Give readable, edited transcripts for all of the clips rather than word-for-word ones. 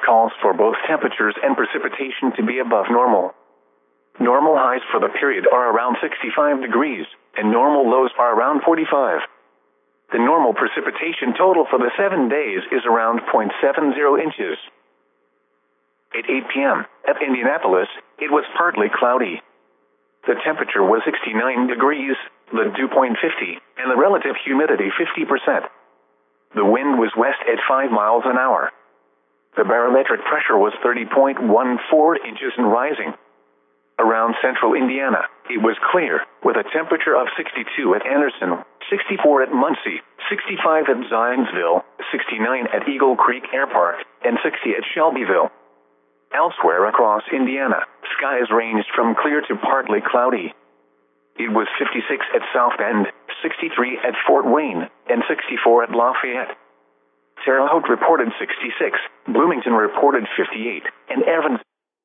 calls for both temperatures and precipitation to be above normal. Normal highs for the period are around 65 degrees, and normal lows are around 45. The normal precipitation total for the 7 days is around 0.70 inches. At 8 p.m., at Indianapolis, it was partly cloudy. The temperature was 69 degrees, the dew point 50, and the relative humidity 50%. The wind was west at 5 miles an hour. The barometric pressure was 30.14 inches and rising. Around central Indiana, it was clear, with a temperature of 62 at Anderson, 64 at Muncie, 65 at Zionsville, 69 at Eagle Creek Air Park, and 60 at Shelbyville. Elsewhere across Indiana, skies ranged from clear to partly cloudy. It was 56 at South Bend, 63 at Fort Wayne, and 64 at Lafayette. Terre Haute reported 66, Bloomington reported 58, and Evans.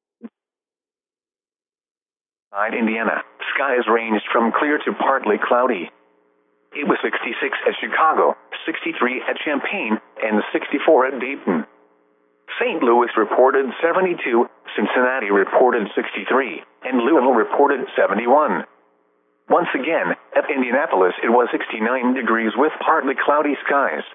Indiana, skies ranged from clear to partly cloudy. It was 66 at Chicago, 63 at Champaign, and 64 at Dayton. St. Louis reported 72, Cincinnati reported 63, and Louisville reported 71. Once again, at Indianapolis it was 69 degrees with partly cloudy skies.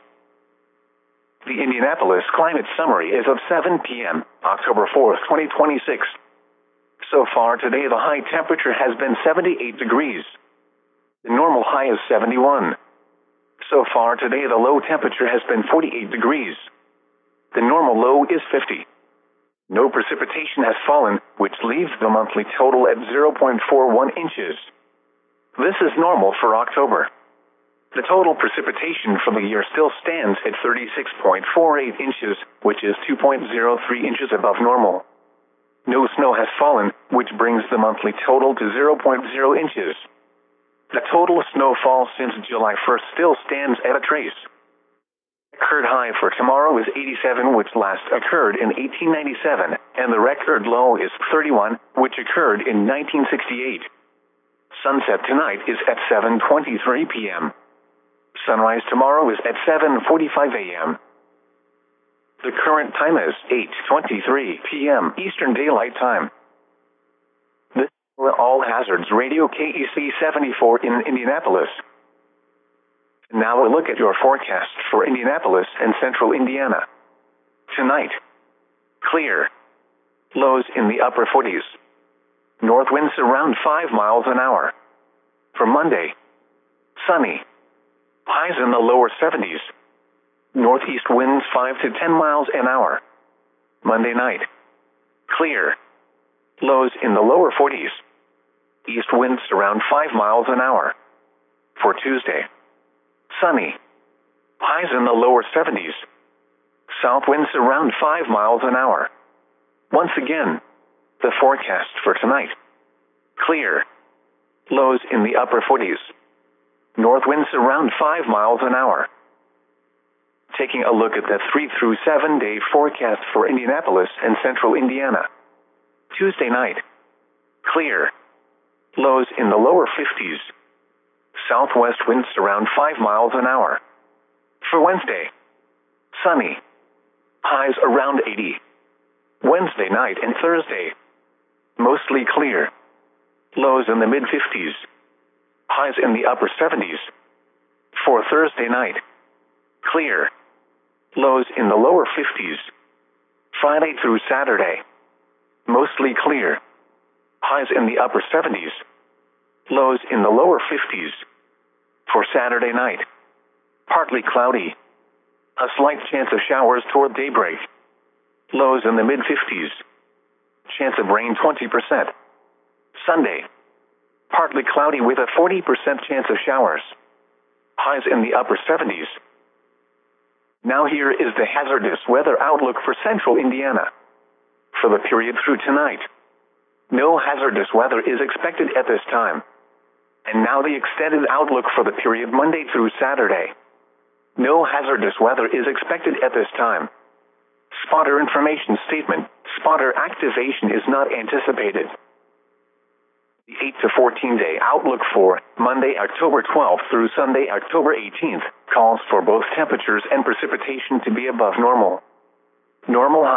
The Indianapolis Climate Summary is of 7 p.m., October 4th, 2026. So far today the high temperature has been 78 degrees. The normal high is 71. So far today the low temperature has been 48 degrees. The normal low is 50. No precipitation has fallen, which leaves the monthly total at 0.41 inches. This is normal for October. The total precipitation for the year still stands at 36.48 inches, which is 2.03 inches above normal. No snow has fallen, which brings the monthly total to 0.0 inches. The total snowfall since July 1st still stands at a trace. Record high for tomorrow is 87, which last occurred in 1897, and the record low is 31, which occurred in 1968. Sunset tonight is at 7:23 p.m. Sunrise tomorrow is at 7:45 a.m. The current time is 8:23 p.m. Eastern Daylight Time. This is All Hazards Radio KEC 74 in Indianapolis. Now a look at your forecast for Indianapolis and central Indiana. Tonight, clear. Lows in the upper 40s. North winds around 5 miles an hour. For Monday, sunny. Highs in the lower 70s. Northeast winds 5 to 10 miles an hour. Monday night, clear. Lows in the lower 40s. East winds around 5 miles an hour. For Tuesday, sunny. Highs in the lower 70s. South winds around 5 miles an hour. Once again, the forecast for tonight. Clear. Lows in the upper 40s. North winds around 5 miles an hour. Taking a look at the 3 through 7 day forecast for Indianapolis and central Indiana. Tuesday night, clear. Lows in the lower 50s. Southwest winds around 5 miles an hour. For Wednesday, sunny. Highs around 80. Wednesday night and Thursday, mostly clear. Lows in the mid-50s. Highs in the upper 70s. For Thursday night, clear. Lows in the lower 50s. Friday through Saturday, mostly clear. Highs in the upper 70s. Lows in the lower 50s. For Saturday night, partly cloudy. A slight chance of showers toward daybreak. Lows in the mid-50s. Chance of rain 20%. Sunday, partly cloudy with a 40% chance of showers. Highs in the upper 70s. Now here is the hazardous weather outlook for central Indiana. For the period through tonight, no hazardous weather is expected at this time. And now the extended outlook for the period Monday through Saturday. No hazardous weather is expected at this time. Spotter information statement. Spotter activation is not anticipated. The 8 to 14 day outlook for Monday, October 12th through Sunday, October 18th calls for both temperatures and precipitation to be above normal. Normal